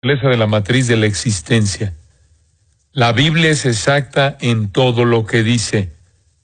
de la matriz de la existencia. La Biblia es exacta en todo lo que dice.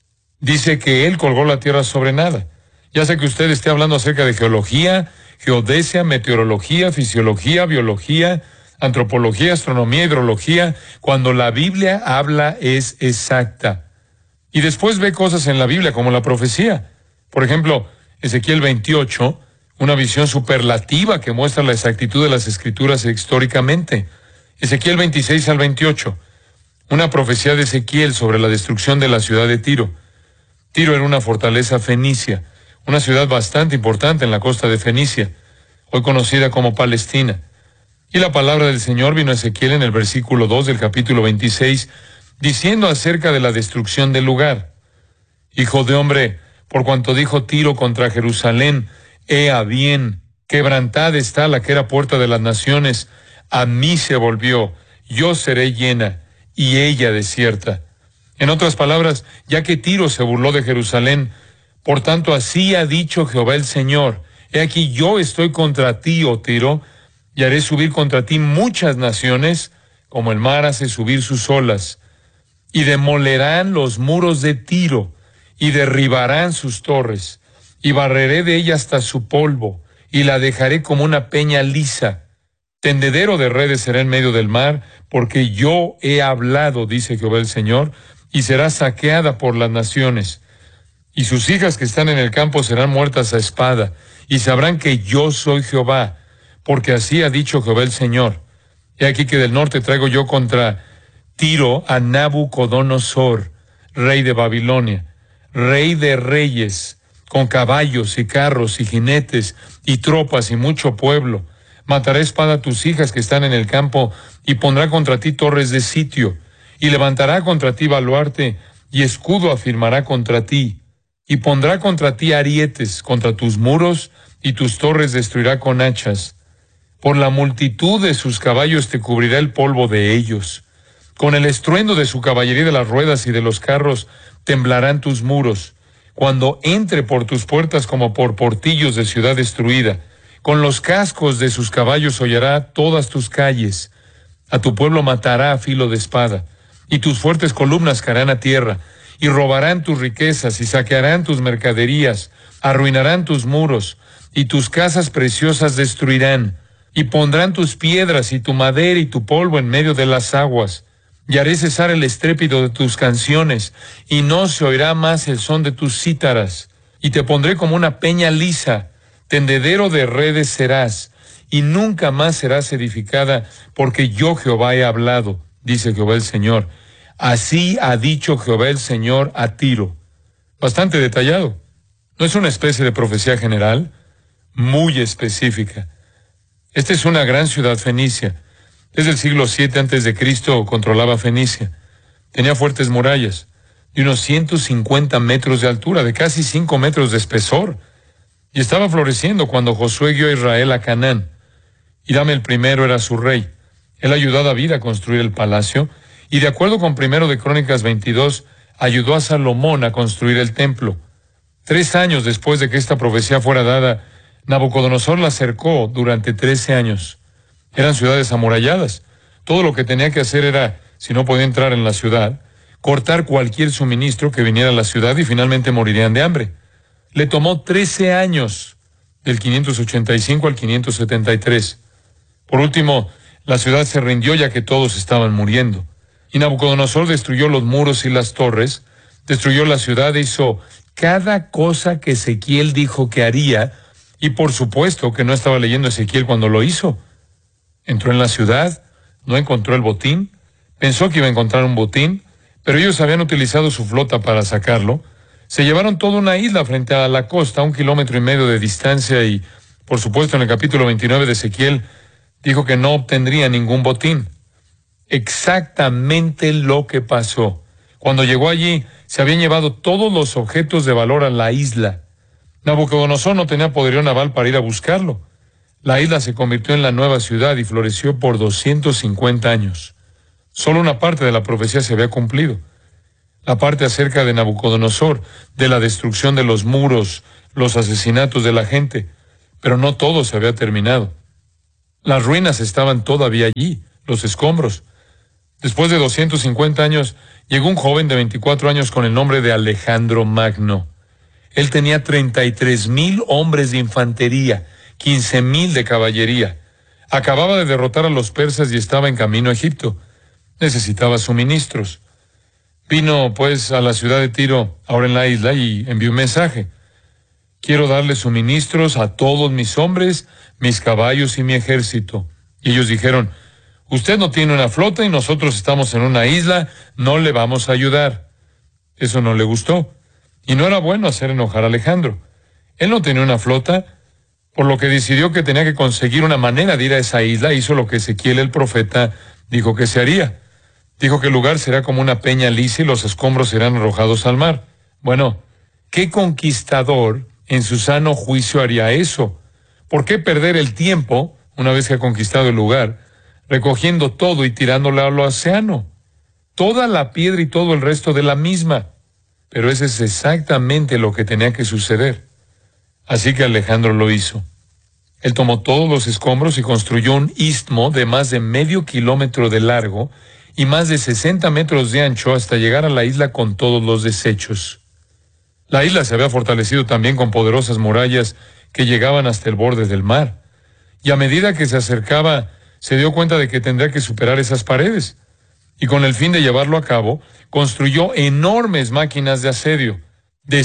Dice que Él colgó la tierra sobre nada. Ya sé que usted esté hablando acerca de geología, geodesia, meteorología, fisiología, biología, antropología, astronomía, hidrología. Cuando la Biblia habla es exacta. Y después ve cosas en la Biblia como la profecía. Por ejemplo, Ezequiel 28, una visión superlativa que muestra la exactitud de las Escrituras históricamente. Ezequiel 26 al 28, una profecía de Ezequiel sobre la destrucción de la ciudad de Tiro. Tiro era una fortaleza fenicia, una ciudad bastante importante en la costa de Fenicia, hoy conocida como Palestina. Y la palabra del Señor vino a Ezequiel en el versículo 2 del capítulo 26, diciendo acerca de la destrucción del lugar: Hijo de hombre, por cuanto dijo Tiro contra Jerusalén, ea bien, quebrantada está la que era puerta de las naciones, a mí se volvió, yo seré llena, y ella desierta. En otras palabras, ya que Tiro se burló de Jerusalén, por tanto así ha dicho Jehová el Señor: he aquí yo estoy contra ti, oh Tiro, y haré subir contra ti muchas naciones, como el mar hace subir sus olas, y demolerán los muros de Tiro, y derribarán sus torres, y barreré de ella hasta su polvo, y la dejaré como una peña lisa. Tendedero de redes será en medio del mar, porque yo he hablado, dice Jehová el Señor, y será saqueada por las naciones. Y sus hijas que están en el campo serán muertas a espada, y sabrán que yo soy Jehová, porque así ha dicho Jehová el Señor. He aquí que del norte traigo yo contra Tiro a Nabucodonosor, rey de Babilonia, rey de reyes, con caballos y carros y jinetes y tropas y mucho pueblo. Matará espada a tus hijas que están en el campo, y pondrá contra ti torres de sitio, y levantará contra ti baluarte, y escudo afirmará contra ti, y pondrá contra ti arietes contra tus muros, y tus torres destruirá con hachas. Por la multitud de sus caballos te cubrirá el polvo de ellos. Con el estruendo de su caballería, de las ruedas y de los carros, temblarán tus muros. Cuando entre por tus puertas como por portillos de ciudad destruida, con los cascos de sus caballos hollará todas tus calles. A tu pueblo matará a filo de espada, y tus fuertes columnas caerán a tierra, y robarán tus riquezas, y saquearán tus mercaderías, arruinarán tus muros, y tus casas preciosas destruirán, y pondrán tus piedras y tu madera y tu polvo en medio de las aguas. Y haré cesar el estrépito de tus canciones, y no se oirá más el son de tus cítaras. Y te pondré como una peña lisa, tendedero de redes serás, y nunca más serás edificada, porque yo Jehová he hablado, dice Jehová el Señor. Así ha dicho Jehová el Señor a Tiro. Bastante detallado. No es una especie de profecía general, muy específica. Esta es una gran ciudad fenicia. Desde el siglo VII a.C. controlaba Fenicia. Tenía fuertes murallas, de unos 150 metros de altura, de casi 5 metros de espesor. Y estaba floreciendo cuando Josué guió a Israel a Canaán. Hiram el primero era su rey. Él ayudó a David a construir el palacio, y de acuerdo con 1 de Crónicas 22, ayudó a Salomón a construir el templo. 3 años después de que esta profecía fuera dada, Nabucodonosor la cercó durante 13 años. Eran ciudades amuralladas. Todo lo que tenía que hacer era, si no podía entrar en la ciudad, cortar cualquier suministro que viniera a la ciudad, y finalmente morirían de hambre. Le tomó 13 años, del 585 al 573. Por último, la ciudad se rindió ya que todos estaban muriendo. Y Nabucodonosor destruyó los muros y las torres, destruyó la ciudad e hizo cada cosa que Ezequiel dijo que haría, y por supuesto que no estaba leyendo Ezequiel cuando lo hizo. Entró en la ciudad, no encontró el botín, pensó que iba a encontrar un botín, pero ellos habían utilizado su flota para sacarlo. Se llevaron toda una isla frente a la costa, 1,5 kilómetros de distancia, y, por supuesto, en el capítulo 29 de Ezequiel, dijo que no obtendría ningún botín. Exactamente lo que pasó. Cuando llegó allí, se habían llevado todos los objetos de valor a la isla. Nabucodonosor no tenía poderío naval para ir a buscarlo. La isla se convirtió en la nueva ciudad y floreció por 250 años. Solo una parte de la profecía se había cumplido. La parte acerca de Nabucodonosor, de la destrucción de los muros, los asesinatos de la gente, pero no todo se había terminado. Las ruinas estaban todavía allí, los escombros. Después de 250 años, llegó un joven de 24 años con el nombre de Alejandro Magno. Él tenía 33,000 hombres de infantería, 15,000 de caballería. Acababa de derrotar a los persas y estaba en camino a Egipto. Necesitaba suministros. Vino, pues, a la ciudad de Tiro, ahora en la isla, y envió un mensaje. Quiero darle suministros a todos mis hombres, mis caballos y mi ejército. Y ellos dijeron, usted no tiene una flota y nosotros estamos en una isla, no le vamos a ayudar. Eso no le gustó. Y no era bueno hacer enojar a Alejandro. Él no tenía una flota, por lo que decidió que tenía que conseguir una manera de ir a esa isla. Hizo lo que Ezequiel el profeta dijo que se haría. Dijo que el lugar será como una peña lisa y los escombros serán arrojados al mar. Bueno, ¿qué conquistador en su sano juicio haría eso? ¿Por qué perder el tiempo, una vez que ha conquistado el lugar, recogiendo todo y tirándolo al océano? Toda la piedra y todo el resto de la misma. Pero eso es exactamente lo que tenía que suceder. Así que Alejandro lo hizo. Él tomó todos los escombros y construyó un istmo de más de medio kilómetro de largo y más de 60 metros de ancho hasta llegar a la isla con todos los desechos. La isla se había fortalecido también con poderosas murallas que llegaban hasta el borde del mar. Y a medida que se acercaba, se dio cuenta de que tendría que superar esas paredes. Y con el fin de llevarlo a cabo, construyó enormes máquinas de asedio, de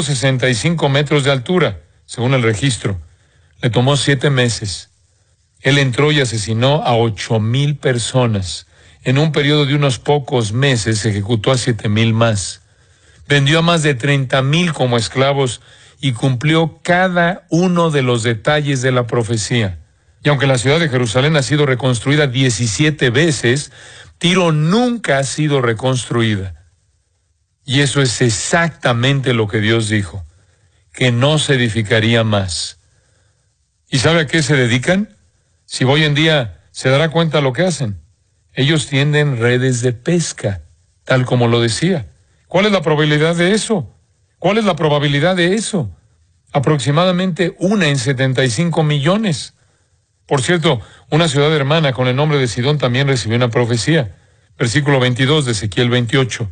165 metros de altura, según el registro. Le tomó 7 meses. Él entró y asesinó a 8,000 personas. En un periodo de unos pocos meses ejecutó a 7,000 más. Vendió a más de 30,000 como esclavos y cumplió cada uno de los detalles de la profecía. Y aunque la ciudad de Jerusalén ha sido reconstruida 17 veces, Tiro nunca ha sido reconstruida. Y eso es exactamente lo que Dios dijo, que no se edificaría más. ¿Y sabe a qué se dedican? Si hoy en día se dará cuenta lo que hacen. Ellos tienden redes de pesca, tal como lo decía. ¿Cuál es la probabilidad de eso? ¿Cuál es la probabilidad de eso? Aproximadamente 1 en 75 millones. Por cierto, una ciudad hermana con el nombre de Sidón también recibió una profecía. Versículo 22 de Ezequiel 28.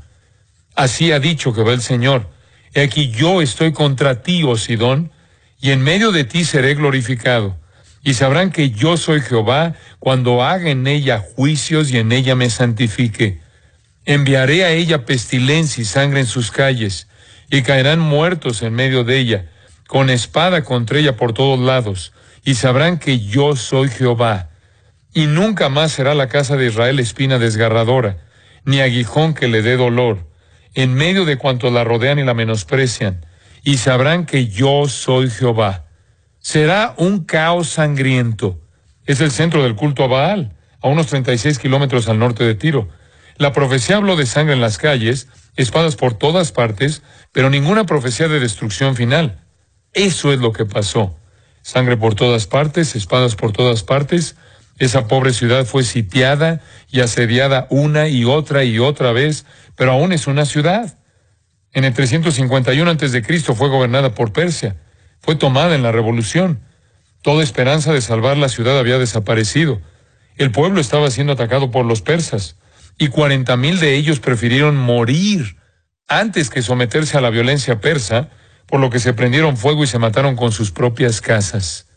Así ha dicho Jehová el Señor. He aquí yo estoy contra ti, oh Sidón, y en medio de ti seré glorificado. Y sabrán que yo soy Jehová cuando haga en ella juicios y en ella me santifique. Enviaré a ella pestilencia y sangre en sus calles, y caerán muertos en medio de ella, con espada contra ella por todos lados, y sabrán que yo soy Jehová. Y nunca más será la casa de Israel espina desgarradora, ni aguijón que le dé dolor, en medio de cuantos la rodean y la menosprecian, y sabrán que yo soy Jehová. Será un caos sangriento. Es el centro del culto a Baal, a unos 36 kilómetros al norte de Tiro. La profecía habló de sangre en las calles, espadas por todas partes, pero ninguna profecía de destrucción final. Eso es lo que pasó. Sangre por todas partes, espadas por todas partes. Esa pobre ciudad fue sitiada y asediada una y otra vez, pero aún es una ciudad. En el 351 a.C. fue gobernada por Persia. Fue tomada en la revolución. Toda esperanza de salvar la ciudad había desaparecido. El pueblo estaba siendo atacado por los persas, y 40,000 de ellos prefirieron morir antes que someterse a la violencia persa, por lo que se prendieron fuego y se mataron con sus propias casas.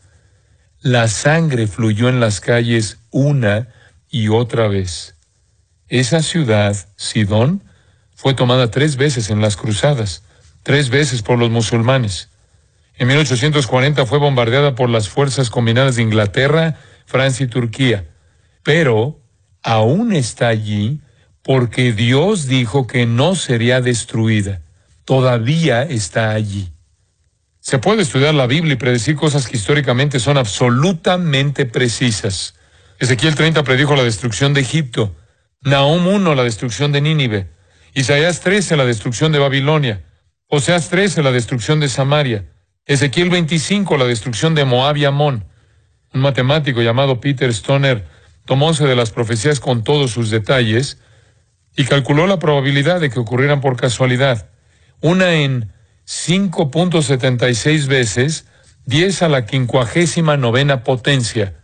La sangre fluyó en las calles una y otra vez. Esa ciudad, Sidón, fue tomada 3 veces en las cruzadas, 3 veces por los musulmanes. En 1840 fue bombardeada por las fuerzas combinadas de Inglaterra, Francia y Turquía. Pero aún está allí porque Dios dijo que no sería destruida. Todavía está allí. Se puede estudiar la Biblia y predecir cosas que históricamente son absolutamente precisas. Ezequiel 30 predijo la destrucción de Egipto. Nahum 1 la destrucción de Nínive. Isaías 13 la destrucción de Babilonia. Oseas 13 la destrucción de Samaria. Ezequiel 25 la destrucción de Moab y Amón. Un matemático llamado Peter Stoner tomó 11 de las profecías con todos sus detalles y calculó la probabilidad de que ocurrieran por casualidad. Una en 5.76 veces 10 a la 59ª potencia.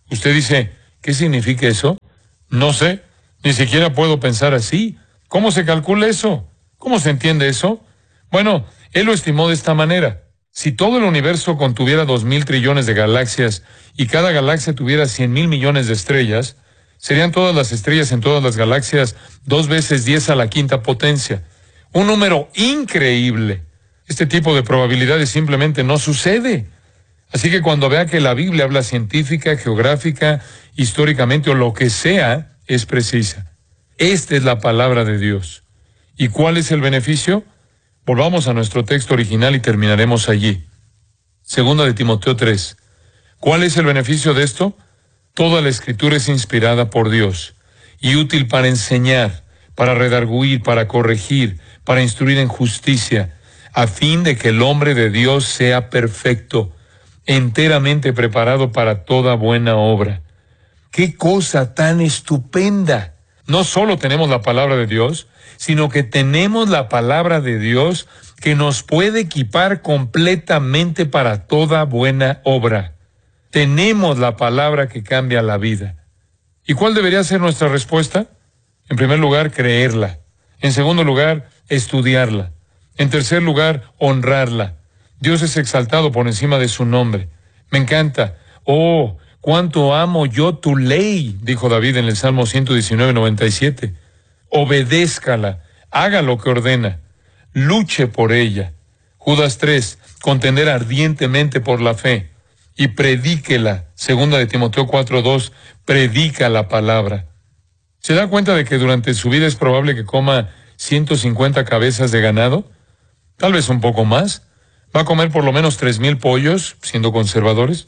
Usted dice, ¿qué significa eso? No sé, ni siquiera puedo pensar así. ¿Cómo se calcula eso? ¿Cómo se entiende eso? Bueno, él lo estimó de esta manera. Si todo el universo contuviera 2,000 trillones de galaxias y cada galaxia tuviera 100,000 millones de estrellas, serían todas las estrellas en todas las galaxias 2 veces 10 a la quinta potencia. Un número increíble. Este tipo de probabilidades simplemente no sucede. Así que cuando vea que la Biblia habla científica, geográfica, históricamente o lo que sea, es precisa. Esta es la palabra de Dios. ¿Y cuál es el beneficio? Volvamos a nuestro texto original y terminaremos allí. Segunda de Timoteo 3. ¿Cuál es el beneficio de esto? Toda la Escritura es inspirada por Dios y útil para enseñar, para redarguir, para corregir, para instruir en justicia, a fin de que el hombre de Dios sea perfecto, enteramente preparado para toda buena obra. ¡Qué cosa tan estupenda! No solo tenemos la palabra de Dios, sino que tenemos la palabra de Dios que nos puede equipar completamente para toda buena obra. Tenemos la palabra que cambia la vida. ¿Y cuál debería ser nuestra respuesta? En primer lugar, creerla. En segundo lugar, estudiarla. En tercer lugar, honrarla. Dios es exaltado por encima de su nombre. Me encanta. Oh, cuánto amo yo tu ley, dijo David en el Salmo 119:97. Obedézcala, haga lo que ordena, luche por ella. Judas 3, contender ardientemente por la fe y predíquela. Segunda de Timoteo 4:2, predica la palabra. ¿Se da cuenta de que durante su vida es probable que coma 150 cabezas de ganado? Tal vez un poco más. Va a comer por lo menos 3,000 pollos, siendo conservadores,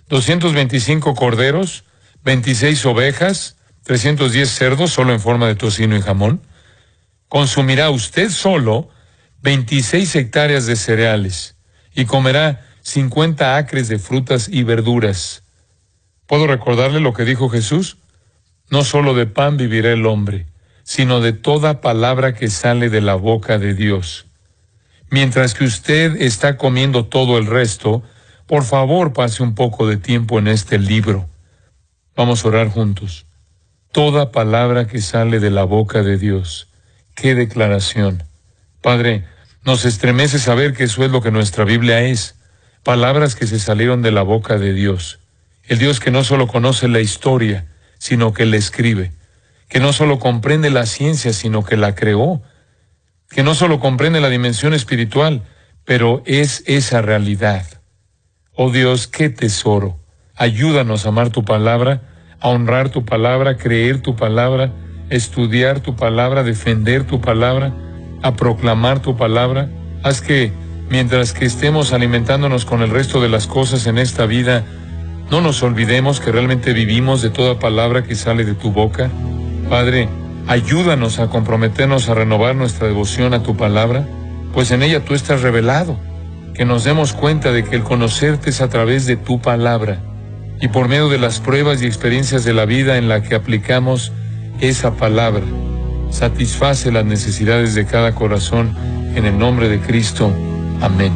225 corderos, 26 ovejas, 310 cerdos solo en forma de tocino y jamón. Consumirá usted solo 26 hectáreas de cereales y comerá 50 acres de frutas y verduras. ¿Puedo recordarle lo que dijo Jesús? No solo de pan vivirá el hombre, sino de toda palabra que sale de la boca de Dios. Mientras que usted está comiendo todo el resto, por favor pase un poco de tiempo en este libro. Vamos a orar juntos. Toda palabra que sale de la boca de Dios. ¡Qué declaración! Padre, nos estremece saber que eso es lo que nuestra Biblia es. Palabras que se salieron de la boca de Dios. El Dios que no solo conoce la historia, sino que la escribe. Que no solo comprende la ciencia, sino que la creó. Que no solo comprende la dimensión espiritual, pero es esa realidad. Oh Dios, qué tesoro. Ayúdanos a amar tu palabra, a honrar tu palabra, creer tu palabra, estudiar tu palabra, defender tu palabra, a proclamar tu palabra. Haz que, mientras que estemos alimentándonos con el resto de las cosas en esta vida, no nos olvidemos que realmente vivimos de toda palabra que sale de tu boca. Padre, ayúdanos a comprometernos a renovar nuestra devoción a tu palabra, pues en ella tú estás revelado. Que nos demos cuenta de que el conocerte es a través de tu palabra y por medio de las pruebas y experiencias de la vida en la que aplicamos esa palabra. Satisface las necesidades de cada corazón en el nombre de Cristo. Amén.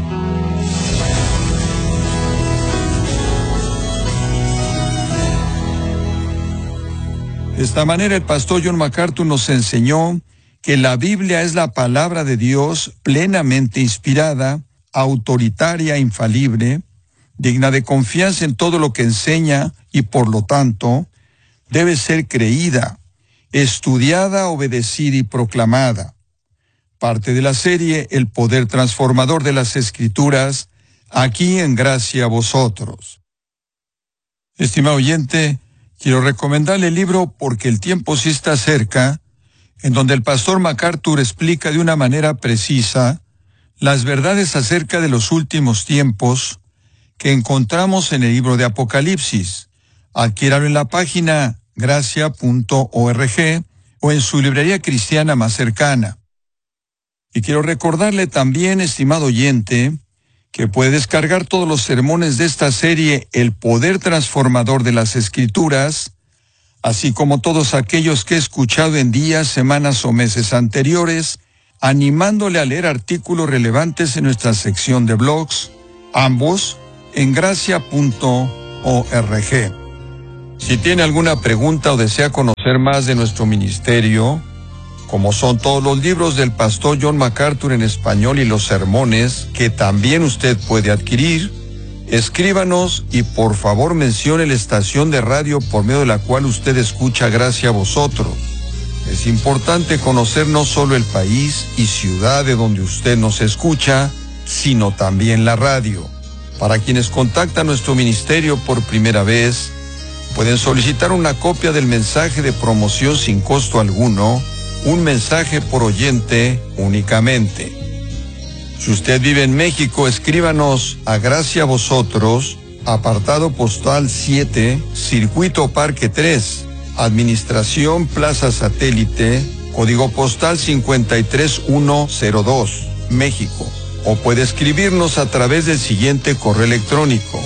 De esta manera el pastor John MacArthur nos enseñó que la Biblia es la palabra de Dios plenamente inspirada, autoritaria e infalible, digna de confianza en todo lo que enseña y por lo tanto debe ser creída, estudiada, obedecida y proclamada. Parte de la serie El poder transformador de las Escrituras, aquí en Gracia a Vosotros. Estimado oyente, quiero recomendarle el libro Porque el tiempo sí está cerca, en donde el pastor MacArthur explica de una manera precisa las verdades acerca de los últimos tiempos que encontramos en el libro de Apocalipsis. Adquiéralo en la página gracia.org o en su librería cristiana más cercana. Y quiero recordarle también, estimado oyente, que puede descargar todos los sermones de esta serie El poder transformador de las Escrituras, así como todos aquellos que he escuchado en días, semanas o meses anteriores, animándole a leer artículos relevantes en nuestra sección de blogs, ambos en gracia.org. Si tiene alguna pregunta o desea conocer más de nuestro ministerio, como son todos los libros del pastor John MacArthur en español y los sermones que también usted puede adquirir, escríbanos y por favor mencione la estación de radio por medio de la cual usted escucha Gracia a Vosotros. Es importante conocer no solo el país y ciudad de donde usted nos escucha, sino también la radio. Para quienes contactan nuestro ministerio por primera vez, pueden solicitar una copia del mensaje de promoción sin costo alguno, un mensaje por oyente únicamente. Si usted vive en México, escríbanos a Gracia a Vosotros, apartado postal 7, Circuito Parque 3, Administración Plaza Satélite, código postal 53102, México. O puede escribirnos a través del siguiente correo electrónico: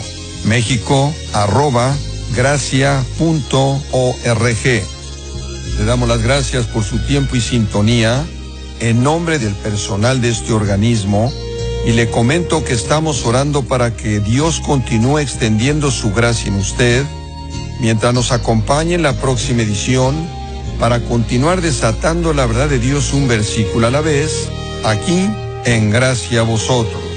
mexico@gracia.org. Le damos las gracias por su tiempo y sintonía en nombre del personal de este organismo y le comento que estamos orando para que Dios continúe extendiendo su gracia en usted mientras nos acompañe en la próxima edición para continuar desatando la verdad de Dios un versículo a la vez, aquí en Gracia a Vosotros.